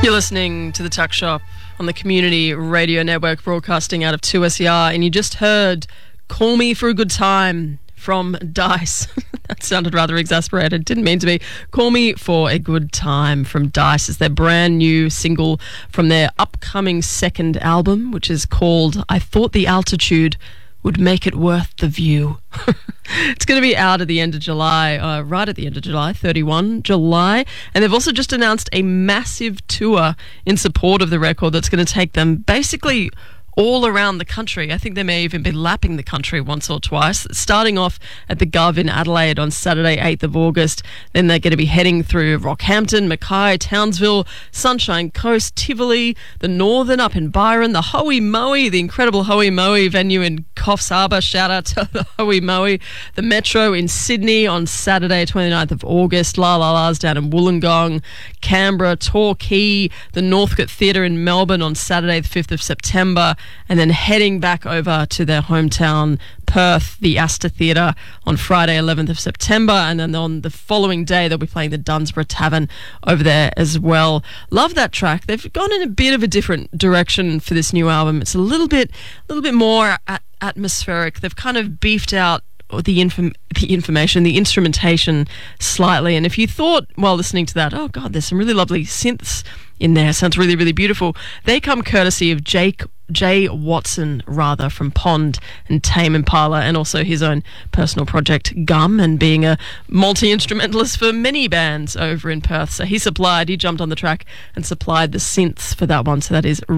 You're listening to The Tuck Shop on the Community Radio Network, broadcasting out of 2SER, and you just heard Call Me for a Good Time from Dice. That sounded rather exasperated. Didn't mean to be. Call Me for a Good Time from Dice is their brand new single from their upcoming second album, which is called I Thought the Altitude Would Make It Worth the View. It's going to be out at the end of July, right at the end of July, 31 July. And they've also just announced a massive tour in support of the record that's going to take them basically all around the country. I think they may even be lapping the country once or twice, starting off at the Gov in Adelaide on Saturday, 8th of August. Then they're going to be heading through Rockhampton, Mackay, Townsville, Sunshine Coast, Tivoli, the Northern up in Byron, the Hoey Moe, the incredible Hoey Moe venue in Coffs Harbour. Shout out to the Hoey Moe. The Metro in Sydney on Saturday, 29th of August. La La La's down in Wollongong, Canberra, Torquay, the Northcote Theatre in Melbourne on Saturday, the 5th of September. And then heading back over to their hometown, Perth, the Astor Theatre on Friday, 11th of September. And then on the following day, they'll be playing the Dunsborough Tavern over there as well. Love that track. They've gone in a bit of a different direction for this new album. It's a little bit more atmospheric. They've kind of beefed out the instrumentation slightly. And if you thought while listening to that, oh God, there's some really lovely synths in there, sounds really, really beautiful, they come courtesy of Jay Watson, from Pond and Tame Impala, and also his own personal project Gum, and being a multi-instrumentalist for many bands over in Perth. So he jumped on the track and supplied the synths for that one. So that is